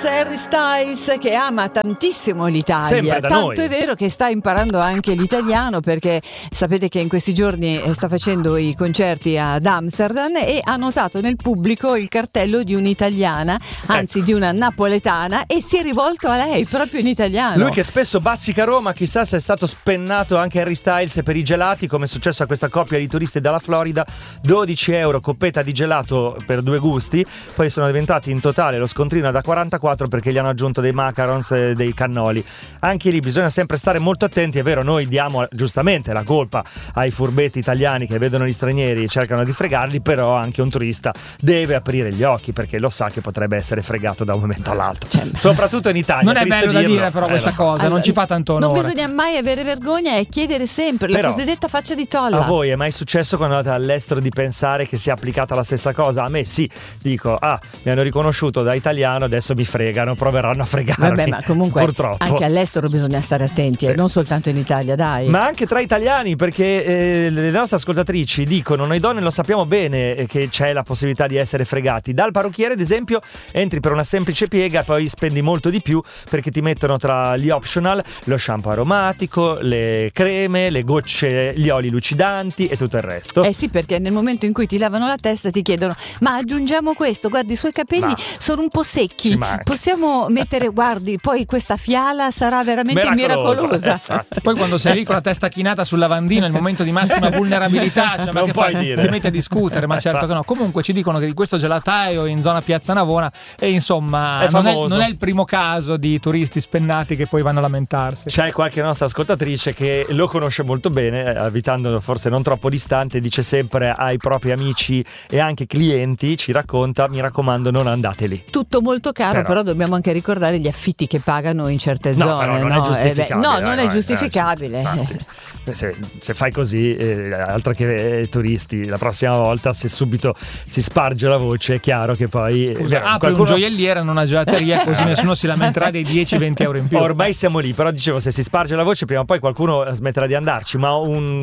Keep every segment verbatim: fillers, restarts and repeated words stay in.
Styles, Harry Styles, che ama tantissimo l'Italia, da tanto noi. è vero che sta imparando anche l'italiano, perché sapete che in questi giorni sta facendo i concerti ad Amsterdam e ha notato nel pubblico il cartello di un'italiana, anzi ecco. di una napoletana, e si è rivolto a lei proprio in italiano. Lui che spesso bazzica Roma, chissà se è stato spennato anche Harry Styles per i gelati, come è successo a questa coppia di turisti dalla Florida. Dodici euro coppetta di gelato per due gusti, poi sono diventati in totale lo scontrino da quarantaquattro perché gli hanno aggiunto dei macarons e dei cannoli. Anche lì bisogna sempre stare molto attenti, è vero, noi diamo giustamente la colpa ai furbetti italiani che vedono gli stranieri e cercano di fregarli, però anche un turista deve aprire gli occhi perché lo sa che potrebbe essere fregato da un momento all'altro, cioè, soprattutto in Italia. Non è bello da dirlo. dire però eh, questa so. cosa, Allora, non ci fa tanto onore. Non bisogna mai avere vergogna e chiedere sempre Però, la cosiddetta faccia di tolla. A voi è mai successo quando andate all'estero di pensare che sia applicata la stessa cosa? A me sì, dico, ah, mi hanno riconosciuto da italiano, adesso mi fregano, proveranno a fregarmi. Vabbè, ma comunque purtroppo anche all'estero bisogna stare attenti, sì. eh, non soltanto in Italia, dai. Ma anche tra italiani, perché eh, le nostre ascoltatrici dicono: noi donne lo sappiamo bene eh, che c'è la possibilità di essere fregati. Dal parrucchiere, ad esempio, entri per una semplice piega, poi spendi molto di più perché ti mettono tra gli optional lo shampoo aromatico, le creme, le gocce, gli oli lucidanti e tutto il resto. Eh sì, perché nel momento in cui ti lavano la testa ti chiedono: ma aggiungiamo questo, guardi i suoi capelli Ma, sono un po' secchi, possiamo mettere, guardi, poi questa fiala sarà veramente miracolosa, miracolosa. Esatto. Poi quando sei lì con la testa chinata sul lavandino, il momento di massima vulnerabilità, cioè, ma Non che puoi fa? dire. Ti metti a discutere, ma certo che no. Comunque ci dicono che di questo gelataio in zona Piazza Navona, e insomma È non, è, famoso. non è il primo caso di turisti spennati che poi vanno a lamentarsi. C'è qualche nostra ascoltatrice che lo conosce molto bene, eh, abitando forse non troppo distante, dice sempre ai propri amici e anche clienti, ci racconta: mi raccomando, non andate lì. Tutto molto caro, Però. però, dobbiamo anche ricordare gli affitti che pagano in certe No, zone. però non no? è giustificabile. Eh, beh, no, dai, non dai, è giustificabile. dai, infatti. Se, se fai così, eh, altro che eh, turisti, la prossima volta, se subito si sparge la voce, è chiaro che poi Scusa, eh, apri qualcuno... un gioielliere, non una gelateria, così nessuno si lamenterà dei dieci venti euro in più. Ormai siamo lì, però dicevo, se si sparge la voce prima o poi qualcuno smetterà di andarci, ma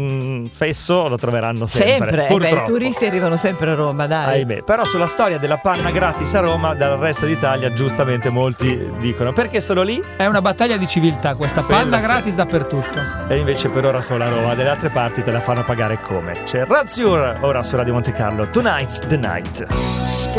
un fesso lo troveranno sempre, Sempre, eh beh, i turisti arrivano sempre a Roma, dai. Ahimè. Però sulla storia della panna gratis a Roma dal resto d'Italia giustamente molti dicono: perché solo lì? È una battaglia di civiltà questa, panna Quella sì. gratis dappertutto. E invece per ora solo a Roma, dalle altre parti te la fanno pagare come. C'è Razziur ora su Radio Monte Carlo, Tonight's the Night.